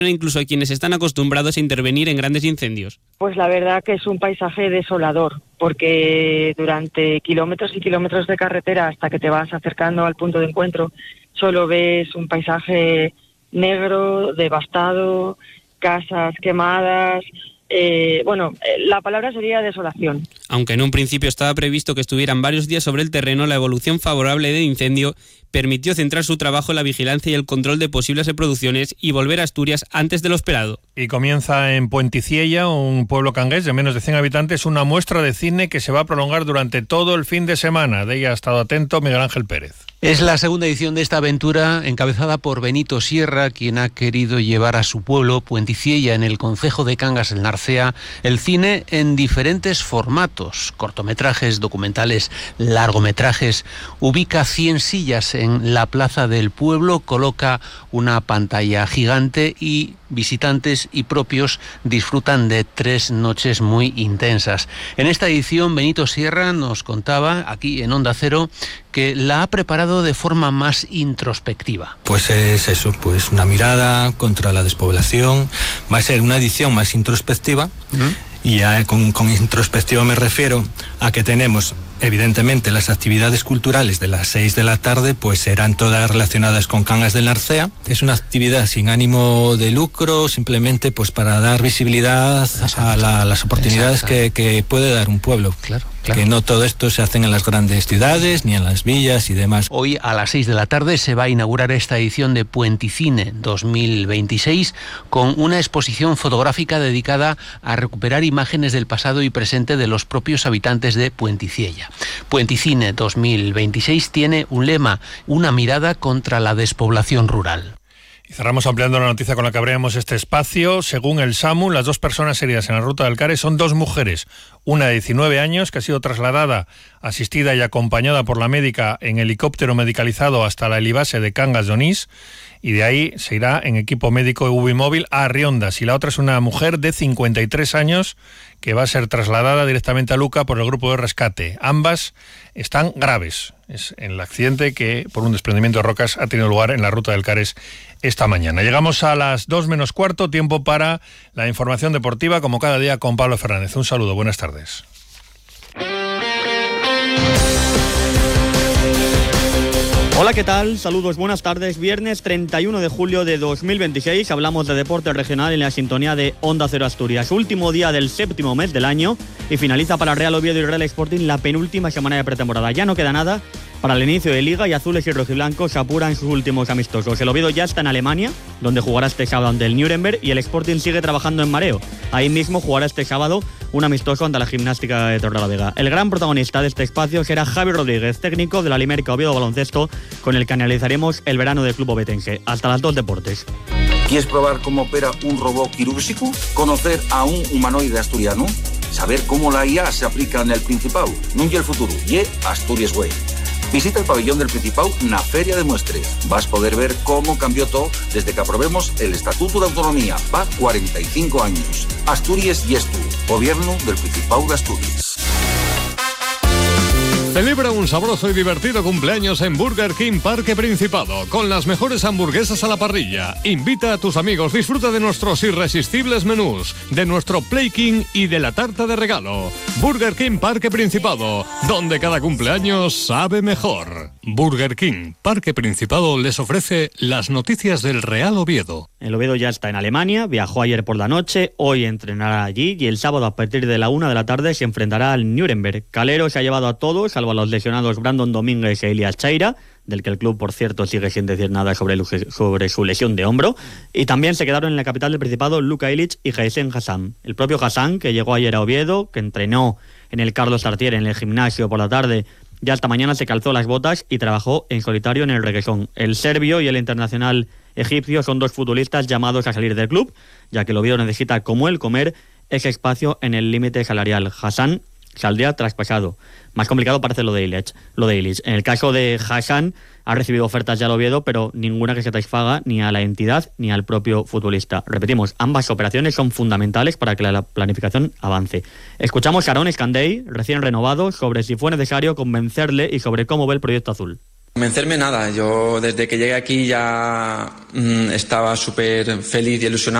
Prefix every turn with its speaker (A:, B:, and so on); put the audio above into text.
A: incluso a quienes están acostumbrados a intervenir en grandes incendios.
B: Pues la verdad que es un paisaje desolador, porque durante kilómetros y kilómetros de carretera hasta que te vas acercando al punto de encuentro, solo ves un paisaje negro, devastado, casas quemadas. La palabra sería desolación.
A: Aunque en un principio estaba previsto que estuvieran varios días sobre el terreno, la evolución favorable del incendio permitió centrar su trabajo en la vigilancia y el control de posibles reproducciones y volver a Asturias antes de lo esperado.
C: Y comienza en Puenticiella, un pueblo cangués de menos de 100 habitantes, una muestra de cine que se va a prolongar durante todo el fin de semana. De ella ha estado atento Miguel Ángel Pérez.
D: Es la segunda edición de esta aventura encabezada por Benito Sierra, quien ha querido llevar a su pueblo, Puenticiella, en el concejo de Cangas del Narcea, el cine en diferentes formatos, cortometrajes, documentales, largometrajes. Ubica 100 sillas en la plaza del pueblo, coloca una pantalla gigante y visitantes y propios disfrutan de 3 noches muy intensas. En esta edición, Benito Sierra nos contaba, aquí en Onda Cero, que la ha preparado de forma más introspectiva.
E: Pues es eso, pues una mirada contra la despoblación. Va a ser una edición más introspectiva. Y ya con introspectiva me refiero a que tenemos, evidentemente, las actividades culturales de las 6 de la tarde, pues serán todas relacionadas con Cangas del Narcea. Es una actividad sin ánimo de lucro, simplemente pues para dar visibilidad a las oportunidades que puede dar un pueblo. Claro. Que no todo esto se hace en las grandes ciudades, ni en las villas y demás.
D: Hoy a las 6 de la tarde se va a inaugurar esta edición de Puenticine 2026 con una exposición fotográfica dedicada a recuperar imágenes del pasado y presente de los propios habitantes de Puenticiella. Puenticine 2026 tiene un lema, una mirada contra la despoblación rural.
C: Y cerramos ampliando la noticia con la que abrimos este espacio. Según el SAMU, las 2 personas heridas en la ruta del Cares son 2 mujeres. Una de 19 años que ha sido trasladada, asistida y acompañada por la médica en helicóptero medicalizado hasta la helibase de Cangas de Onís, y de ahí se irá en equipo médico UBI móvil a Riondas. Y la otra es una mujer de 53 años que va a ser trasladada directamente a Luca por el grupo de rescate. Ambas están graves. Es en el accidente que, por un desprendimiento de rocas, ha tenido lugar en la ruta del Cares esta mañana. Llegamos a las 2 menos cuarto, tiempo para la información deportiva, como cada día, con Pablo Fernández. Un saludo, buenas tardes.
F: Hola, ¿qué tal? Saludos, buenas tardes. Viernes 31 de julio de 2026. Hablamos de deporte regional en la sintonía de Onda Cero Asturias. Último día del 7º mes del año y finaliza para Real Oviedo y Real Sporting la penúltima semana de pretemporada. Ya no queda nada para el inicio de Liga y azules y rojiblancos apuran sus últimos amistosos. El Oviedo ya está en Alemania, donde jugará este sábado ante el Nuremberg, y el Sporting sigue trabajando en Mareo. Ahí mismo jugará este sábado un amistoso ante la Gimnástica de Torrelavega. El gran protagonista de este espacio será Javi Rodríguez, técnico de la Limerica Oviedo Baloncesto, con el que analizaremos el verano del club obetense. Hasta las 2 deportes.
G: ¿Quieres probar cómo opera un robot quirúrgico? ¿Conocer a un humanoide asturiano? ¿Saber cómo la IA se aplica en el Principado? No y el futuro, y Asturias Way. Visita el pabellón del Principado na Feria de Muestres. Vas a poder ver cómo cambió todo desde que aprobemos el Estatuto de Autonomía. Va 45 años. Asturias y tú, Gobierno del Principado de Asturias.
H: Celebra un sabroso y divertido cumpleaños en Burger King Parque Principado, con las mejores hamburguesas a la parrilla. Invita a tus amigos, disfruta de nuestros irresistibles menús, de nuestro Play King y de la tarta de regalo. Burger King Parque Principado, donde cada cumpleaños sabe mejor. Burger King Parque Principado les ofrece las noticias del Real Oviedo.
F: El Oviedo ya está en Alemania, viajó ayer por la noche, hoy entrenará allí y el sábado a partir de la 1 de la tarde se enfrentará al Nuremberg. Calero se ha llevado a todos, salvo a los lesionados Brandon Domínguez e Elias Chaira, del que el club, por cierto, sigue sin decir nada sobre su lesión de hombro, y también se quedaron en la capital del Principado Luka Ilic y Jaisen Hassan. El propio Hassan, que llegó ayer a Oviedo, que entrenó en el Carlos Tartiere en el gimnasio por la tarde, ya esta mañana se calzó las botas y trabajó en solitario en el reguesón. El serbio y el internacional egipcio son 2 futbolistas llamados a salir del club, ya que el Oviedo necesita, como él, comer ese espacio en el límite salarial. Hassan saldría traspasado. Más complicado parece lo de Ilic. En el caso de Hassan, ha recibido ofertas ya al Oviedo, pero ninguna que se satisfaga ni a la entidad ni al propio futbolista. Repetimos, ambas operaciones son fundamentales para que la planificación avance. Escuchamos a Aaron Escandey, recién renovado, sobre si fue necesario convencerle y sobre cómo ve el proyecto azul.
I: Convencerme nada, yo desde que llegué aquí ya estaba súper feliz y ilusionado.